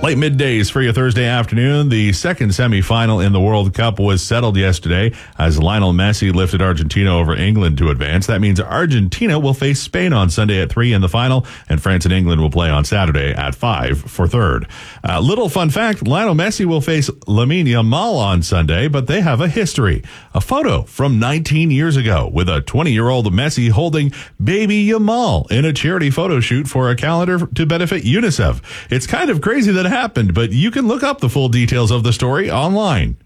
Late middays for your Thursday afternoon. The second semifinal in the World Cup was settled yesterday as Lionel Messi lifted Argentina over England to advance. That means Argentina will face Spain on Sunday at 3 in the final, and France and England will play on Saturday at 5 for third. Little fun fact, Lionel Messi will face Lamine Yamal on Sunday, but they have a history. A photo from 19 years ago with a 20-year-old Messi holding baby Yamal in a charity photo shoot for a calendar to benefit UNICEF. It's kind of crazy that it happened, but you can look up the full details of the story online.